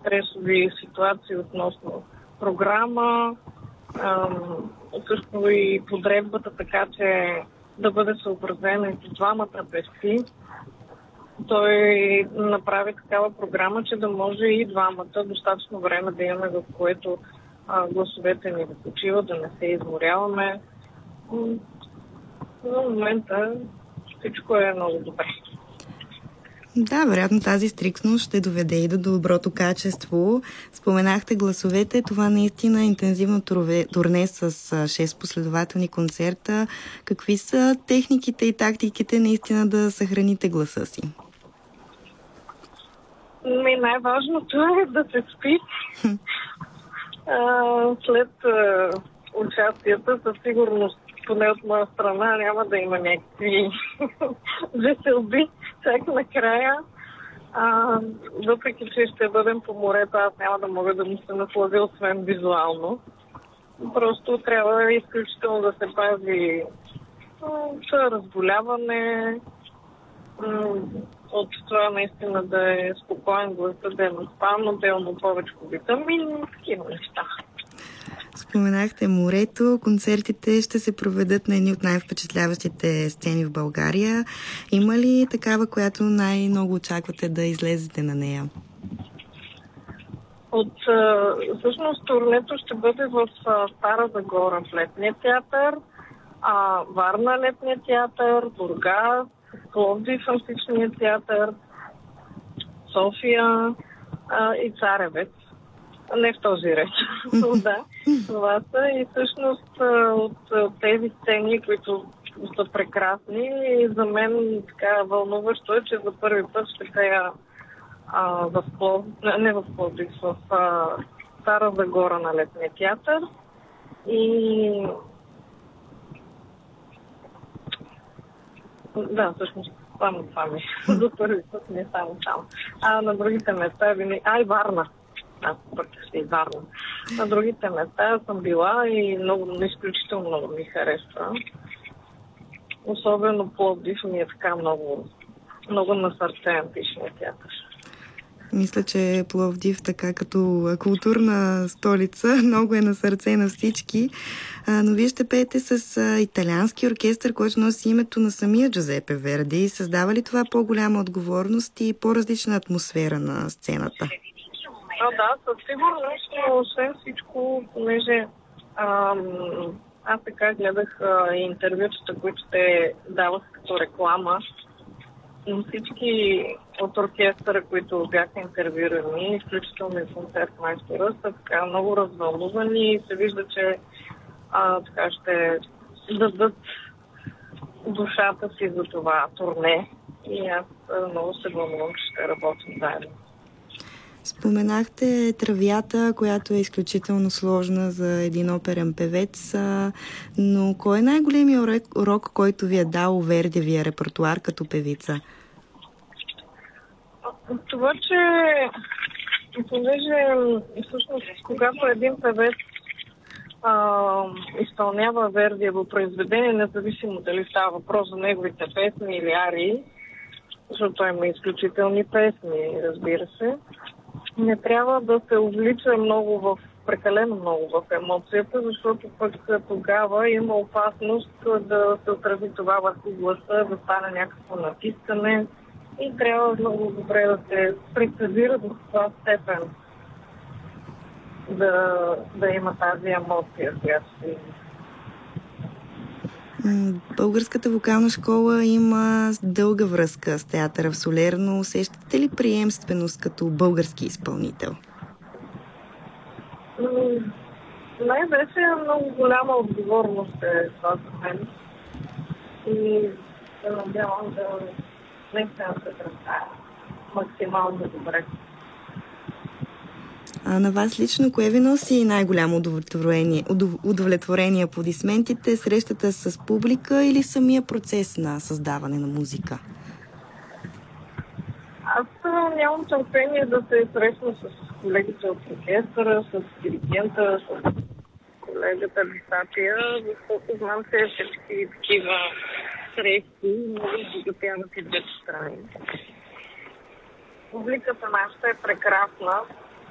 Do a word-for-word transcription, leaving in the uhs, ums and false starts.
стресови ситуации относно програма, също и подредбата, така че да бъде съобразена и с двамата певци. Той направи такава програма, че да може и двамата достатъчно време да имаме, в което а, гласовете ни да почиват, да не се изморяваме. В момента всичко е много добре. Да, вероятно тази стриктност ще доведе и до доброто качество. Споменахте гласовете, това наистина е интензивно турне с шест последователни концерта. Какви са техниките и тактиките наистина да съхраните гласа си? Ми най-важното е да се спи. След участията със сигурност, поне от моя страна, няма да има някакви веселби чак накрая. А, въпреки, че ще бъдем по морето, аз няма да мога да му се насладя, освен визуално. Просто трябва изключително да се пази разболяване, от това наистина да е спокоен гласа, да е наспан, отделно повече витамини, такива неща. Споменахте морето, концертите ще се проведат на едни от най-впечатляващите сцени в България. Има ли такава, която най-много очаквате да излезете на нея? От, всъщност, турнето ще бъде в Стара Загора, в Летния театър, а, Варна Летния театър, Бургас, Пловдив Античния театър, София а, и Царевец. Не в този ред. Да, това са и всъщност от, от тези сцени, които са прекрасни, и за мен така вълнуващо е, че за първи път ще пея в Пловдив, не в Пловдив, в а, Стара Загора на Летния театър. И да, всъщност само това ми. За първи път не само там. А на другите места винаги... А, и Варна. Аз пък ще и Варна. На другите места съм била и много, изключително много ми харесва. Особено Пловдив ми е така много, много на сърце Античния театър. Мисля, че Пловдив, така като културна столица, много е на сърце на всички. А, но вие ще пеете с а, италиански оркестър, който носи името на самия Джузепе Верди. Създава ли това по-голяма отговорност и по-различна атмосфера на сцената? А, да, със сигурност, но освен всичко, понеже ам, аз така гледах а, интервютата, които те даваха като реклама, но всички от оркестъра, които бяха интервюирани, включително и концертмайстора, са така много развълнувани и се вижда, че а, така ще дадат душата си за това турне. И аз много се вълнувам, че ще работим заедно. Споменахте Травята, която е изключително сложна за един оперен певец, но кой е най-големият урок, който ви е дал Вердиевия репертуар като певица? Това, че понеже всъщност когато един певец а, изпълнява Вердиево произведение, независимо дали става въпрос за неговите песни или арии, защото той има изключителни песни, разбира се, не трябва да се увлича много в, прекалено много в емоцията, защото пък тогава има опасност да се отрази това върху гласа, да стане някакво натискане и трябва много добре да се прецизира до това степен да, да има тази емоция, която се има. Българската вокална школа има дълга връзка с театъра в Солерно. Усещате ли приемственост като български изпълнител? Най-вече много голяма отговорност е това за мен. И се надявам да не се представя максимално добре. А на вас лично, кое ви носи най-голямо удовлетворение, удовлетворение, аплодисментите, срещата с публика или самия процес на създаване на музика? Аз нямам търпение да се срещна с колегите от оркестъра, с диригента, с колегата Бисатия, защото знам, че всички такива срещи много богатяват и двете страни. Публиката нашата е прекрасна.